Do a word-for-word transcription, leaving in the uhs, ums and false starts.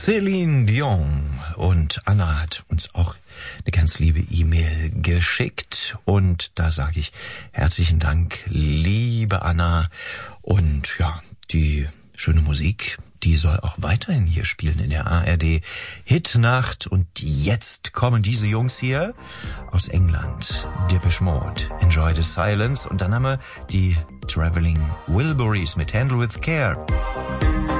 Celine Dion. Und Anna hat uns auch eine ganz liebe E-Mail geschickt. Und da sage ich herzlichen Dank, liebe Anna. Und ja, die schöne Musik, die soll auch weiterhin hier spielen in der A R D Hitnacht. Und jetzt kommen diese Jungs hier aus England, Depeche Mode, Enjoy the Silence. Und dann haben wir die Traveling Wilburys mit Handle with Care.